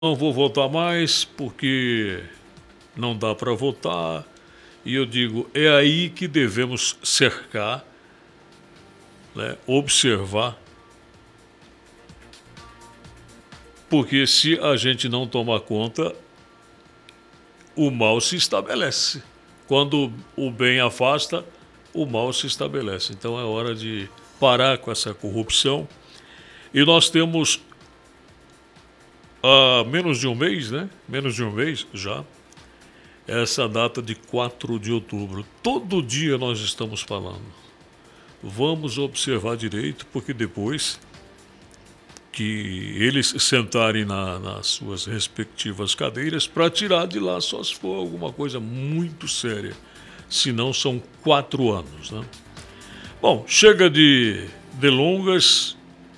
não vou votar mais porque não dá para votar. E eu digo, é aí que devemos cercar, né, observar, porque se a gente não tomar conta, o mal se estabelece. Quando o bem afasta, o mal se estabelece. Então é hora de parar com essa corrupção. E nós temos há menos de um mês, né? Menos de um mês já, essa data de 4 de outubro. Todo dia nós estamos falando. Vamos observar direito, porque depois que eles sentarem nas suas respectivas cadeiras para tirar de lá só se for alguma coisa muito séria. Senão são 4 anos, né? Bom, chega de delongas.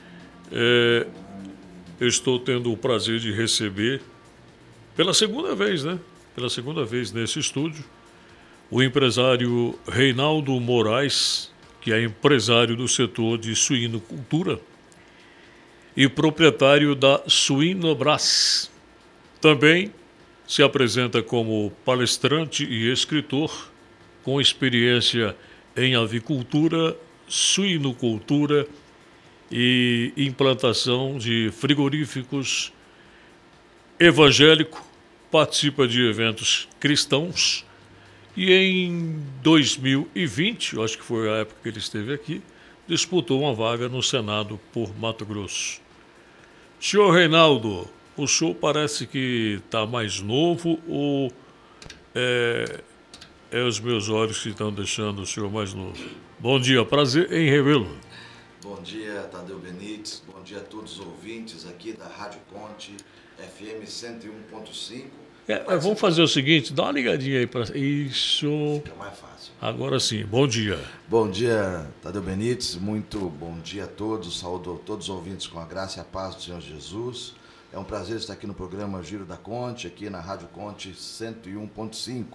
Eu estou tendo o prazer de receber pela segunda vez, né? Pela segunda vez nesse estúdio, o empresário Reinaldo Moraes, que é empresário do setor de suinocultura e proprietário da Suinobras. Também se apresenta como palestrante e escritor com experiência em avicultura, suinocultura e implantação de frigoríficos. Evangélico, participa de eventos cristãos e em 2020, eu acho que foi a época que ele esteve aqui, disputou uma vaga no Senado por Mato Grosso. Senhor Reinaldo, o senhor parece que está mais novo ou é os meus olhos que estão deixando o senhor mais novo? Bom dia, prazer em revê-lo. Bom dia, Tadeu Benites. Bom dia a todos os ouvintes aqui da Rádio Conte, FM 101.5. Vamos fazer o seguinte, dá uma ligadinha aí para isso. Fica mais fácil. Agora sim, bom dia. Bom dia, Tadeu Benites. Muito bom dia a todos. Saúdo a todos os ouvintes com a graça e a paz do Senhor Jesus. É um prazer estar aqui no programa Giro da Conte, aqui na Rádio Conte 101.5.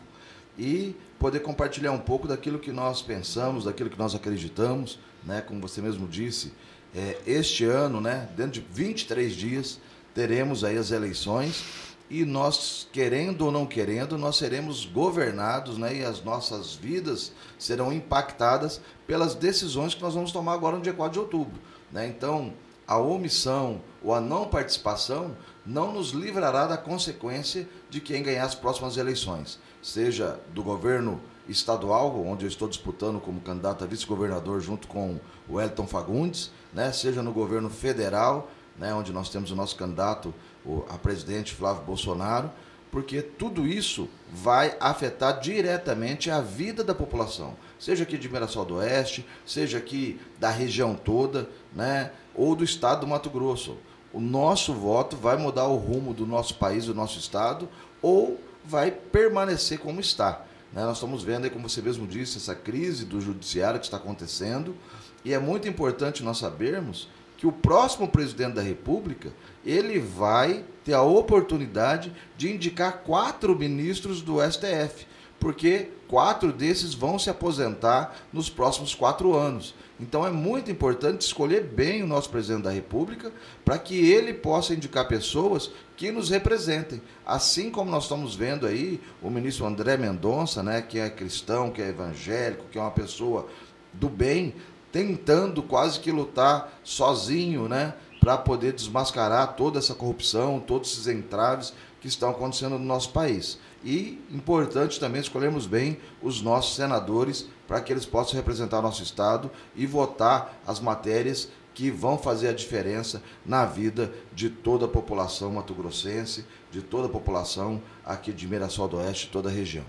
E poder compartilhar um pouco daquilo que nós pensamos, daquilo que nós acreditamos, né? Como você mesmo disse, este ano, né, dentro de 23 dias, teremos aí as eleições e nós, querendo ou não querendo, nós seremos governados, né, e as nossas vidas serão impactadas pelas decisões que nós vamos tomar agora no dia 4 de outubro. Né? Então, a omissão ou a não participação não nos livrará da consequência de quem ganhar as próximas eleições, seja do governo estadual, onde eu estou disputando como candidato a vice-governador junto com o Wellington Fagundes, né, seja no governo federal, né, onde nós temos o nosso candidato a presidente Flávio Bolsonaro, porque tudo isso vai afetar diretamente a vida da população, seja aqui de Mirassol do Oeste, seja aqui da região toda, né, ou do estado do Mato Grosso. O nosso voto vai mudar o rumo do nosso país, do nosso estado, ou vai permanecer como está. Nós estamos vendo aí, como você mesmo disse, essa crise do judiciário que está acontecendo, e é muito importante nós sabermos que o próximo presidente da República, ele vai ter a oportunidade de indicar 4 ministros do STF, porque 4 desses vão se aposentar nos próximos 4 anos. Então é muito importante escolher bem o nosso presidente da República para que ele possa indicar pessoas que nos representem. Assim como nós estamos vendo aí o ministro André Mendonça, né, que é cristão, que é evangélico, que é uma pessoa do bem, tentando quase que lutar sozinho, né, para poder desmascarar toda essa corrupção, todos esses entraves que estão acontecendo no nosso país. E importante também escolhermos bem os nossos senadores para que eles possam representar nosso estado e votar as matérias que vão fazer a diferença na vida de toda a população mato-grossense, de toda a população aqui de Mirassol do Oeste, toda a região.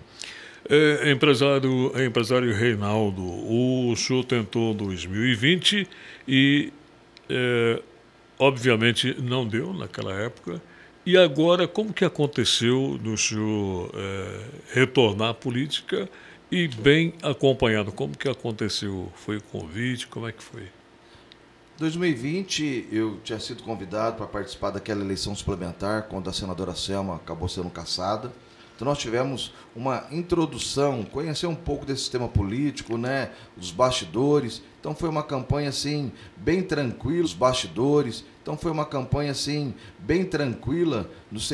Empresário Reinaldo, o senhor tentou 2020 e, obviamente, não deu naquela época. E agora, como que aconteceu do senhor retornar à política e bem acompanhado? Como que aconteceu? Foi o convite? Como é que foi? 2020, eu tinha sido convidado para participar daquela eleição suplementar, quando a senadora Selma acabou sendo cassada. Então nós tivemos uma introdução, conhecer um pouco desse sistema político, né, os bastidores. Então foi uma campanha assim bem tranquila, os bastidores. Então foi uma campanha assim bem tranquila no